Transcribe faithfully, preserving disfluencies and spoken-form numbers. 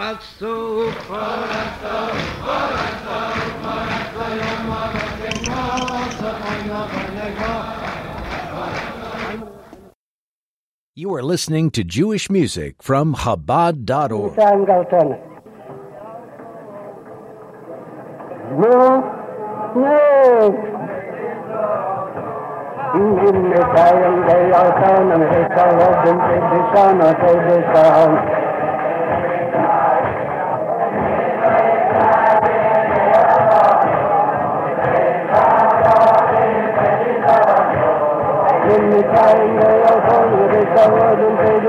You are listening to Jewish music from Chabad dot org. In the time they are told, they